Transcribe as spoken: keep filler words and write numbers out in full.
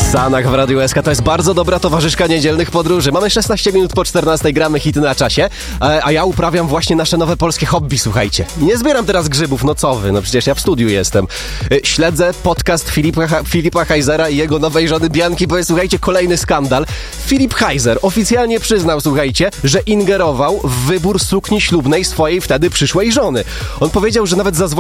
Sanach w Radiu S K to jest bardzo dobra towarzyszka niedzielnych podróży. Mamy szesnaście minut po czternastej, gramy hity na czasie, a ja uprawiam właśnie nasze nowe polskie hobby, słuchajcie. Nie zbieram teraz grzybów, no co wy, no przecież ja w studiu jestem. Śledzę podcast Filipa, Filipa Heisera i jego nowej żony Bianki, bo jest, słuchajcie, kolejny skandal. Filip Heiser oficjalnie przyznał, słuchajcie, że ingerował w wybór sukni ślubnej swojej wtedy przyszłej żony. On powiedział, że nawet zadzwonił